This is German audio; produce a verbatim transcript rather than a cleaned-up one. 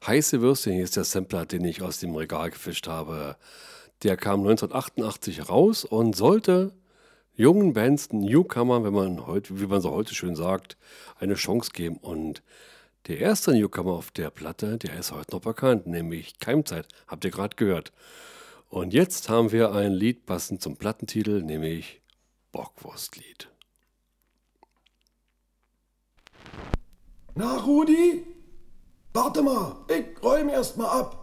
Heiße Würstchen hier ist der Sampler, den ich aus dem Regal gefischt habe. Der kam neunzehnhundertachtundachtzig raus und sollte jungen Bands, Newcomern, wenn man heute, wie man so heute schön sagt, eine Chance geben. Und der erste Newcomer auf der Platte, der ist heute noch bekannt, nämlich Keimzeit, habt ihr gerade gehört. Und jetzt haben wir ein Lied passend zum Plattentitel, nämlich Bockwurstlied. Na, Rudi? Warte mal, ich räume erst mal ab.